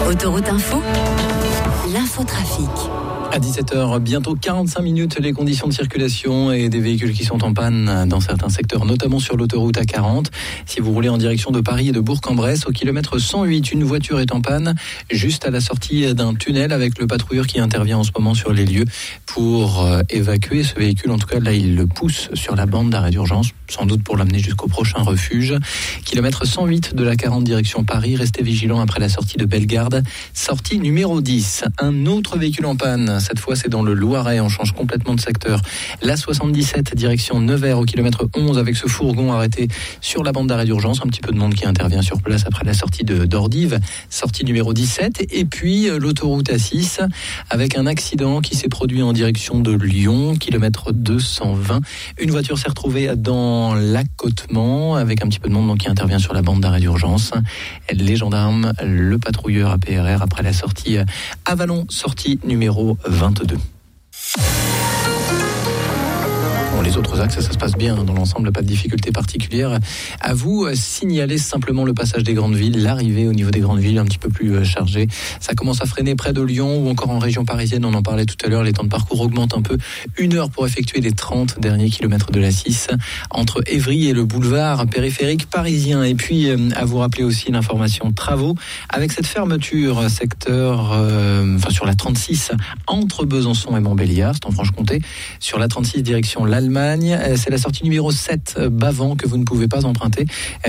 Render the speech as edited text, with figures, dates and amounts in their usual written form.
Autoroute Info, l'infotrafic. À 17h, bientôt 45 minutes, les conditions de circulation et des véhicules qui sont en panne dans certains secteurs, notamment sur l'autoroute A40. Si vous roulez en direction de Paris et de Bourg-en-Bresse, au kilomètre 108, une voiture est en panne juste à la sortie d'un tunnel avec le patrouilleur qui intervient en ce moment sur les lieux pour évacuer ce véhicule. En tout cas, là, il le pousse sur la bande d'arrêt d'urgence, sans doute pour l'amener jusqu'au prochain refuge. Kilomètre 108 de la 40 direction Paris. Restez vigilants après la sortie de Bellegarde. Sortie numéro 10. Un autre véhicule en panne. Cette fois, c'est dans le Loiret. On change complètement de secteur. La 77 direction Nevers au kilomètre 11 avec ce fourgon arrêté sur la bande d'arrêt d'urgence. Un petit peu de monde qui intervient sur place après la sortie d'Ordive. Sortie numéro 17. Et puis, l'autoroute A6 avec un accident qui s'est produit en direction de Lyon. Kilomètre 220. Une voiture s'est retrouvée dans l'accotement avec un petit peu de monde qui intervient sur la bande d'arrêt d'urgence. Les gendarmes, le patrouilleur APRR après la sortie à Vallon, sortie numéro 22. Les autres axes, ça se passe bien dans l'ensemble, pas de difficultés particulières. À vous, signaler simplement le passage des grandes villes, l'arrivée au niveau des grandes villes un petit peu plus chargée. Ça commence à freiner près de Lyon ou encore en région parisienne, on en parlait tout à l'heure, les temps de parcours augmentent un peu. 1 heure pour effectuer les 30 derniers kilomètres de la 6 entre Évry et le boulevard périphérique parisien. Et puis, à vous rappeler aussi l'information travaux avec cette fermeture secteur, sur la 36 entre Besançon et Montbéliard, c'est en Franche-Comté, sur la 36 direction l'Allemagne. C'est la sortie numéro 7 Bavant que vous ne pouvez pas emprunter.